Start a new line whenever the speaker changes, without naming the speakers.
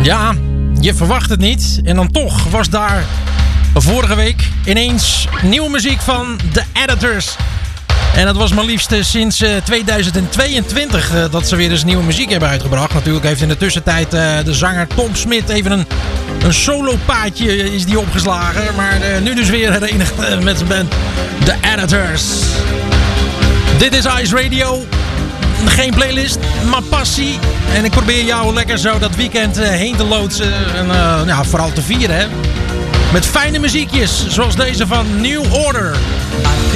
Ja, je verwacht het niet. En dan toch was daar vorige week ineens nieuwe muziek van The Editors. En dat was maar liefst sinds 2022 dat ze weer eens nieuwe muziek hebben uitgebracht. Natuurlijk heeft in de tussentijd de zanger Tom Smit even een solopaadje is die opgeslagen. Maar nu dus weer herenigd met zijn band The Editors. Dit is Ice Radio. Geen playlist, maar passie. En ik probeer jou lekker zo dat weekend heen te loodsen. En vooral te vieren, hè. Met fijne muziekjes, zoals deze van New Order.